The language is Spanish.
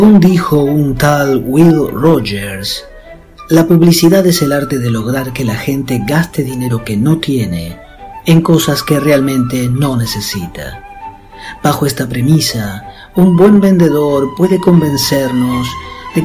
Según dijo un tal Will Rogers, la publicidad es el arte de lograr que la gente gaste dinero que no tiene en cosas que realmente no necesita. Bajo esta premisa, un buen vendedor puede convencernos